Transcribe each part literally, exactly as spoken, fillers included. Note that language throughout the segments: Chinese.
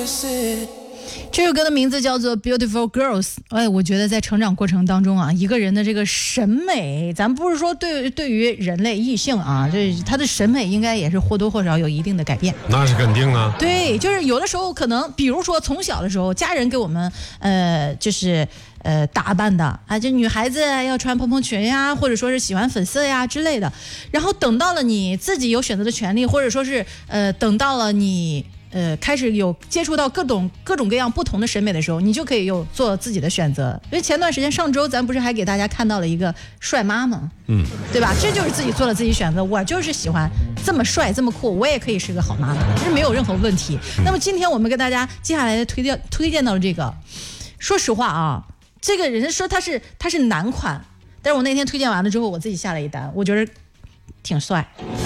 这首歌的名字叫做 Beautiful Girls。 哎，我觉得在成长过程当中啊，一个人的这个审美，咱不是说对对于人类异性啊，这他的审美应该也是或多或少有一定的改变。 那是肯定啊。 对，就是有的时候可能比如说从小的时候家人给我们呃就是呃打扮的啊，这女孩子要穿蓬蓬裙呀，或者说是喜欢粉色呀之类的，然后等到了你自己有选择的权利，或者说是呃等到了你呃，开始有接触到各种各种各样不同的审美的时候，你就可以有做自己的选择。因为前段时间上周咱不是还给大家看到了一个帅妈吗？嗯，对吧？这就是自己做了自己选择，我就是喜欢这么帅这么酷，我也可以是个好妈妈，这是没有任何问题。那么今天我们跟大家接下来的推荐推荐到了这个，说实话啊，这个人家说他是他是男款，但是我那天推荐完了之后，我自己下了一单，我觉得挺帅。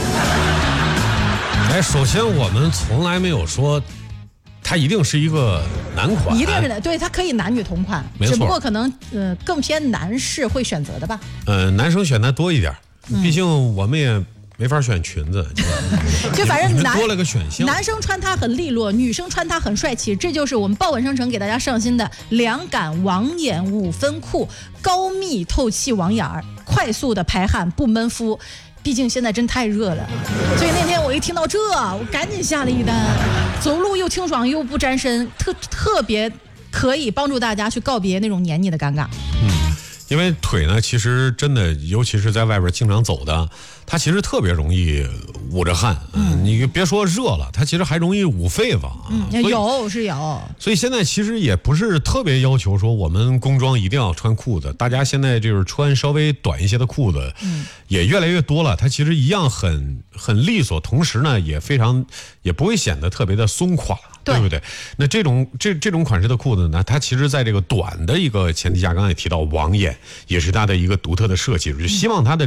哎，首先我们从来没有说它一定是一个男款， 一定是的，对，它可以男女同款， 没错， 只不过可能呃更偏男士会选择的吧。 呃，男生选的多一点，毕竟我们也没法选裙子， 就反正男多了个选项， 男生穿它很利落，女生穿它很帅气，这就是我们豹纹商城给大家上新的凉感网眼五分裤，高密透气网眼儿，快速的排汗不闷肤。毕竟现在真太热了，所以那天我一听到这，我赶紧下了一单，走路又清爽又不沾身，特特别可以帮助大家去告别那种黏腻的尴尬。 嗯，因为腿呢，其实真的，尤其是在外边经常走的，它其实特别容易捂着汗。嗯，你别说热了，它其实还容易捂痱子啊。 嗯，有是有。 所以现在其实也不是特别要求说我们工装一定要穿裤子，大家现在就是穿稍微短一些的裤子，嗯，也越来越多了。它其实一样很很利索，同时呢也非常也不会显得特别的松垮。对不对？那这种这这种款式的裤子呢，它其实在这个短的一个前提下，刚才也提到网眼，也是它的一个独特的设计，就希望它的